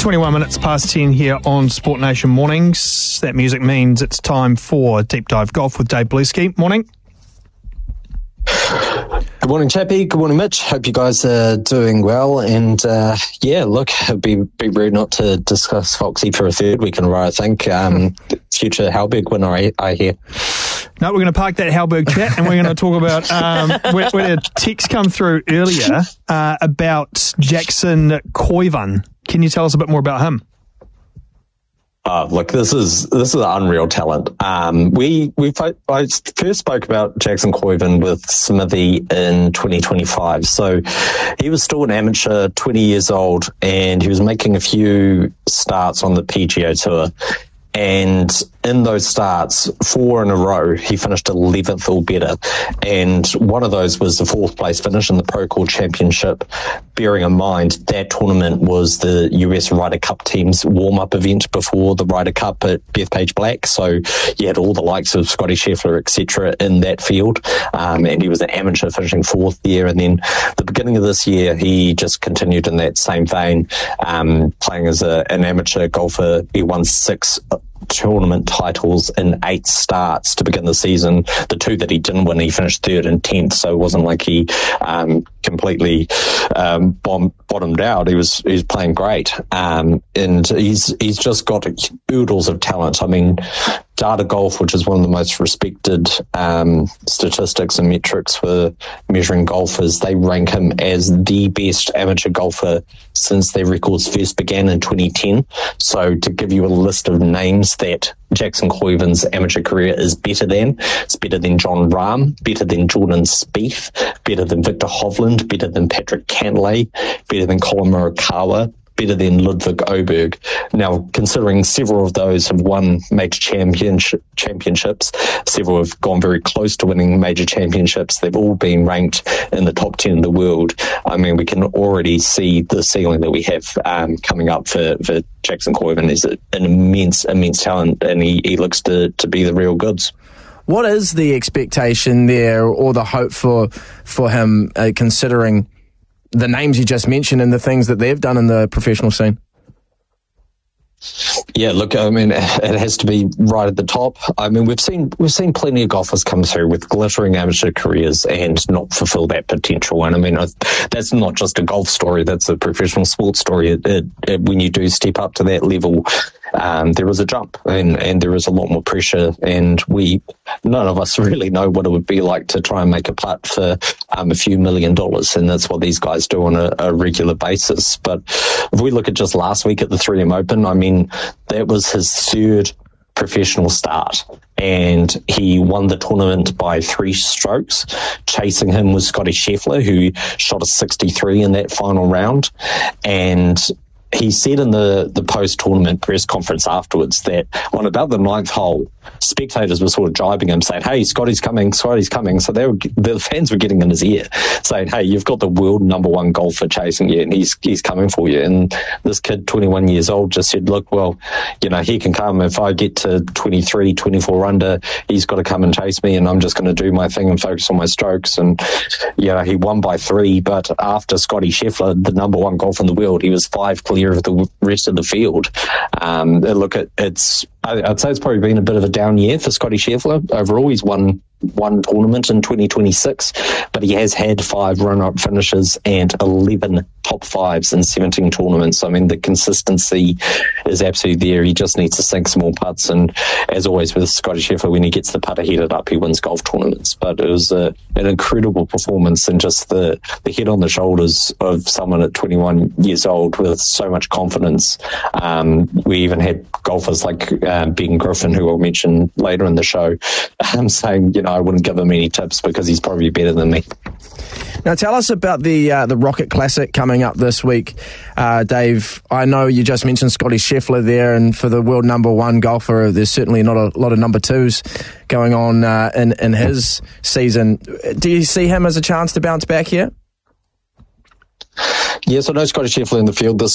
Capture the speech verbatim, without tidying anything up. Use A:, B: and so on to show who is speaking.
A: twenty-one minutes past ten here on Sport Nation Mornings. That music means it's time for Deep Dive Golf with Dave Bluesky. Morning.
B: Good morning, Chappie. Good morning, Mitch. Hope you guys are doing well. And uh, yeah, look, it'd be, be rude not to discuss Foxy for a third week in a row, I think. Um, future Halberg winner, I, I hear.
A: No, we're going to park that Halberg chat and we're going to talk about um, where, where a text come through earlier uh, about Jackson Koivan. Can you tell us a bit more about him?
B: Oh, look, this is this is unreal talent. Um, we we I first spoke about Jackson Koivan with Smithy in twenty twenty-five. So he was still an amateur, twenty years old, and he was making a few starts on the P G A Tour. And in those starts, four in a row, he finished eleventh or better. And one of those was the fourth place finish in the Procore Championship. Bearing in mind, that tournament was the U S Ryder Cup team's warm-up event before the Ryder Cup at Bethpage Black. So you had all the likes of Scotty Scheffler, et cetera, in that field. Um, and he was an amateur finishing fourth there. And then the beginning of this year, he just continued in that same vein, um, playing as a, an amateur golfer. He won six tournament titles in eight starts to begin the season. The two that he didn't win, he finished third and tenth, so it wasn't like he um, completely um, bomb, bottomed out. He was he was playing great, um, and he's he's just got oodles of talent. I mean, Data Golf, which is one of the most respected um, statistics and metrics for measuring golfers, they rank him as the best amateur golfer since their records first began in twenty ten. So to give you a list of names that Jackson Koivan's amateur career is better than, it's better than John Rahm, better than Jordan Spieth, better than Victor Hovland, better than Patrick Cantlay, better than Colin Morikawa, better than Ludwig Oberg. Now, considering several of those have won major championship, championships, several have gone very close to winning major championships, they've all been ranked in the top ten in the world. I mean, we can already see the ceiling that we have um, coming up for, for Jackson Koivan. Is an immense, immense talent, and he, he looks to, to be the real goods.
C: What is the expectation there, or the hope for, for him, uh, considering the names you just mentioned and the things that they've done in the professional scene?
B: Yeah, look, I mean, it has to be right at the top. I mean, we've seen we've seen plenty of golfers come through with glittering amateur careers and not fulfill that potential. And I mean, that's not just a golf story; that's a professional sports story. It, it, it, when you do step up to that level, um, there is a jump, and, and there is a lot more pressure. And we, none of us really know what it would be like to try and make a putt for um, a few million dollars, and that's what these guys do on a, a regular basis. But if we look at just last week at the three M Open, I mean, that was his third professional start, and he won the tournament by three strokes. Chasing him was Scotty Scheffler, who shot a sixty-three in that final round. And he said in the, the post-tournament press conference afterwards that on about the ninth hole, spectators were sort of jibing him, saying, hey, Scotty's coming, Scotty's coming. So they were, the fans were getting in his ear, saying, hey, you've got the world number one golfer chasing you, and he's he's coming for you. And this kid, twenty-one years old, just said, look, well, you know, he can come. If I get to twenty-three, twenty-four under, he's got to come and chase me, and I'm just going to do my thing and focus on my strokes. And, you know, he won by three, but after Scotty Scheffler, the number one golfer in the world, he was five clear of the rest of the field. Um, look, it, it's I'd say it's probably been a bit of a down year for Scotty Scheffler. Overall, he's won one tournament in twenty twenty-six, but he has had five run-up finishes and eleven top fives in seventeen tournaments. I mean, the consistency is absolutely there. He just needs to sink some more putts, and as always with Scotty Scheffler, when he gets the putter headed up, he wins golf tournaments. But it was a, an incredible performance, and just the, the head on the shoulders of someone at twenty-one years old with so much confidence. Um, we even had golfers like uh, Ben Griffin, who I'll mention later in the show, um, saying, you know, I wouldn't give him any tips because he's probably better than me.
C: Now, tell us about the uh, the Rocket Classic coming up this week, uh, Dave. I know you just mentioned Scotty Scheffler there, and for the world number one golfer, there's certainly not a lot of number twos going on uh, in, in his season. Do you see him as a chance to bounce back here?
B: Yes, I know Scotty Scheffler in the field this